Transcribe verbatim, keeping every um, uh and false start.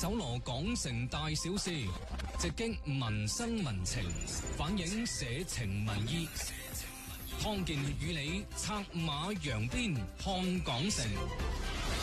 搜羅港城大小事，直擊民生民情，反映社情民意。康健與你策馬揚鞭看港城。